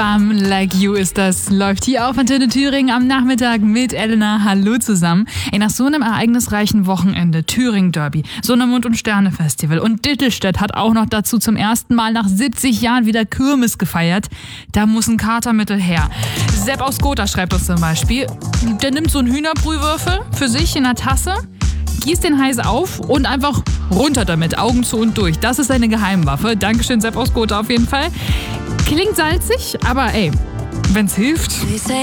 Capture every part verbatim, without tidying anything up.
Bam, Like You ist das. Läuft hier auf Antenne Thüringen am Nachmittag mit Elena. Hallo zusammen. Ey, nach so einem ereignisreichen Wochenende, Thüringen Derby, Sondermond und Sterne Festival und Dittelstedt hat auch noch dazu zum ersten Mal nach siebzig Jahren wieder Kirmes gefeiert. Da muss ein Katermittel her. Sepp aus Gotha schreibt uns zum Beispiel, der nimmt so einen Hühnerbrühwürfel für sich in einer Tasse, gießt den heiß auf und einfach runter damit, Augen zu und durch. Das ist seine Geheimwaffe. Dankeschön, Sepp aus Gotha auf jeden Fall. Klingt salzig, aber ey, wenn's hilft.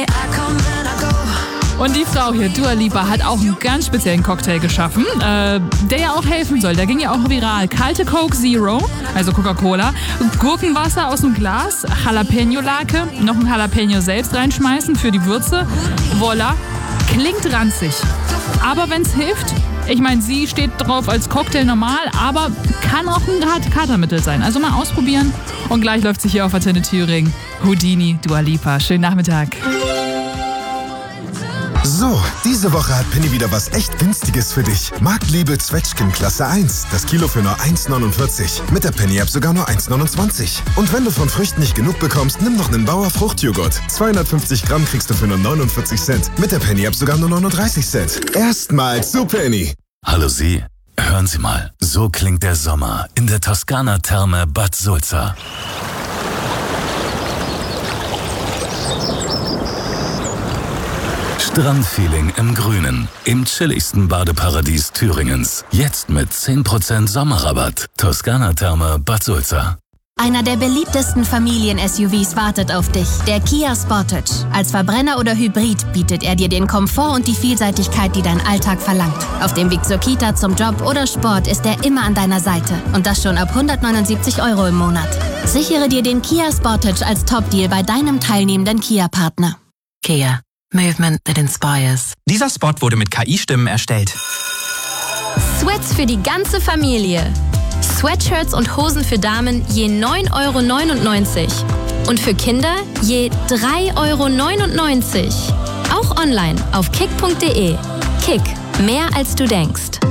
Und die Frau hier, Dua Lipa, hat auch einen ganz speziellen Cocktail geschaffen, äh, der ja auch helfen soll. Der ging ja auch viral. Kalte Coke Zero, also Coca-Cola, Gurkenwasser aus dem Glas, Jalapeno-Lake, noch ein Jalapeno selbst reinschmeißen für die Würze. Voila, klingt ranzig. Aber wenn's hilft, ich meine, sie steht drauf als Cocktail normal, aber kann auch ein Katermittel sein. Also mal ausprobieren. Und gleich läuft sie hier auf Antenne Thüringen. Houdini, Dua Lipa. Schönen Nachmittag. So, diese Woche hat Penny wieder was echt Günstiges für dich. Marktliebe Zwetschgen Klasse eins. Das Kilo für nur eins neunundvierzig. Mit der Penny-App sogar nur eins neunundzwanzig. Und wenn du von Früchten nicht genug bekommst, nimm noch einen Bauer Fruchtjoghurt. zweihundertfünfzig Gramm kriegst du für nur neunundvierzig Cent. Mit der Penny-App sogar nur neununddreißig Cent. Erstmal zu Penny. Hallo Sie, hören Sie mal. So klingt der Sommer in der Toskana-Therme Bad Sulza. Strandfeeling im Grünen, im chilligsten Badeparadies Thüringens. Jetzt mit zehn Prozent Sommerrabatt. Toskana-Therme Bad Sulza. Einer der beliebtesten Familien-S U Vs wartet auf dich, der Kia Sportage. Als Verbrenner oder Hybrid bietet er dir den Komfort und die Vielseitigkeit, die dein Alltag verlangt. Auf dem Weg zur Kita, zum Job oder Sport ist er immer an deiner Seite. Und das schon ab hundertneunundsiebzig Euro im Monat. Sichere dir den Kia Sportage als Top-Deal bei deinem teilnehmenden Kia-Partner. Kia. Movement that inspires. Dieser Spot wurde mit K I-Stimmen erstellt. Sweats für die ganze Familie. Sweatshirts und Hosen für Damen je neun Euro neunundneunzig. Und für Kinder je drei Euro neunundneunzig. Auch online auf kick punkt de. Kick. Mehr als du denkst.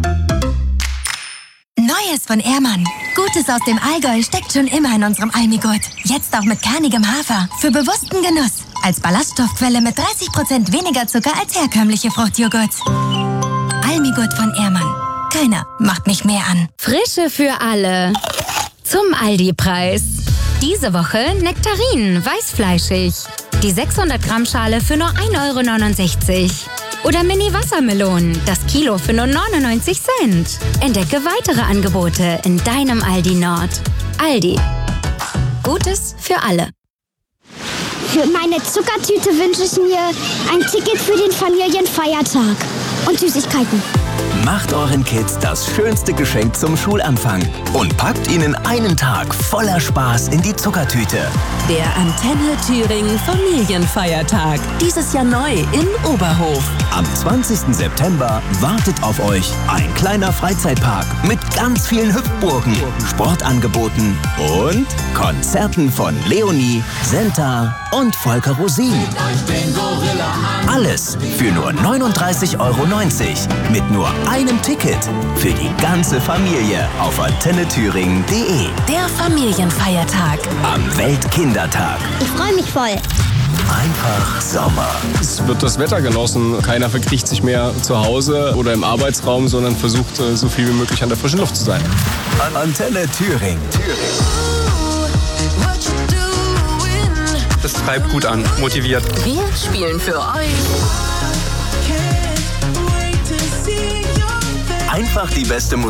Neues von Ehrmann. Gutes aus dem Allgäu steckt schon immer in unserem Almigurt. Jetzt auch mit kernigem Hafer. Für bewussten Genuss. Als Ballaststoffquelle mit dreißig Prozent weniger Zucker als herkömmliche Fruchtjoghurts. Almigurt von Ehrmann. Keiner macht mich mehr an. Frische für alle. Zum Aldi-Preis. Diese Woche Nektarinen, weißfleischig. Die sechshundert Gramm Schale für nur ein Euro neunundsechzig. Oder Mini-Wassermelonen, das Kilo für nur neunundneunzig Cent. Entdecke weitere Angebote in deinem Aldi Nord. Aldi. Gutes für alle. Für meine Zuckertüte wünsche ich mir ein Ticket für den Familienfeiertag und Süßigkeiten. Macht euren Kids das schönste Geschenk zum Schulanfang und packt ihnen einen Tag voller Spaß in die Zuckertüte. Der Antenne Thüringen Familienfeiertag. Dieses Jahr neu in Oberhof. Am zwanzigsten September wartet auf euch ein kleiner Freizeitpark mit ganz vielen Hüpfburgen, Sportangeboten und Konzerten von Leonie, Senta und Volker Rosin. Alles für nur neununddreißig Euro neunzig mit nur einem Ticket für die ganze Familie auf antenne thüringen punkt de. Der Familienfeiertag. Am Weltkindertag. Ich freue mich voll. Einfach Sommer. Es wird das Wetter genossen. Keiner verkriecht sich mehr zu Hause oder im Arbeitsraum, sondern versucht, so viel wie möglich an der frischen Luft zu sein. Antenne Thüringen. Das treibt gut an, motiviert. Wir spielen für euch. Einfach die beste Musik.